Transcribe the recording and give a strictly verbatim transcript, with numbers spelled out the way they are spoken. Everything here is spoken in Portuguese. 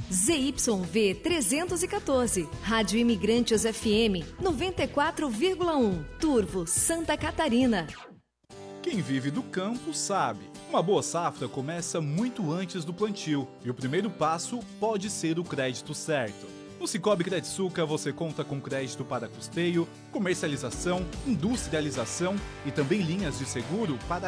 Z Y V trezentos e quatorze, Rádio Imigrantes F M noventa e quatro vírgula um, Turvo, Santa Catarina. Quem vive do campo sabe. Uma boa safra começa muito antes do plantio e o primeiro passo pode ser o crédito certo. No Cicobi Crediçuca você conta com crédito para custeio, comercialização, industrialização e também linhas de seguro para